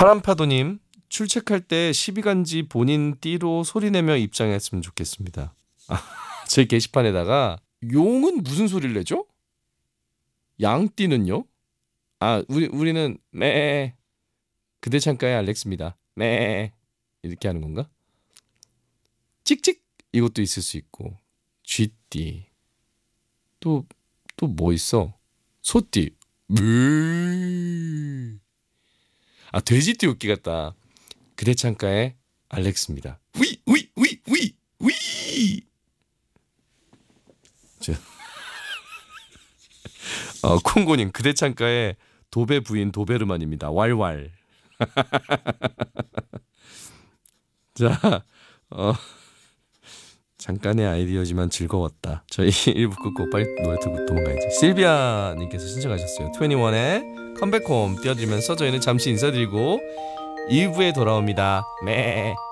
파란파도님, 출첵할 때 시비간지 본인 띠로 소리내며 입장했으면 좋겠습니다. 저희 게시판에다가 용은 무슨 소리를 내죠? 양띠는요? 우리는 매 그대 창가의 알렉스입니다. 매 이렇게 하는 건가? 찍찍 이것도 있을 수 있고 쥐띠 또 뭐 있어? 소띠 돼지띠 웃기 같다. 그대 창가의 알렉스입니다. 위. 콩고님 그대 창가의 도배 부인 도베르만입니다. 왈왈. 자, 잠깐의 아이디어지만 즐거웠다. 저희 1부 끝고 빨리 노래 듣고 도망가야지. 실비아님께서 신청하셨어요. 21의 컴백홈 띄워드리면서 저희는 잠시 인사드리고 2부에 돌아옵니다. 네.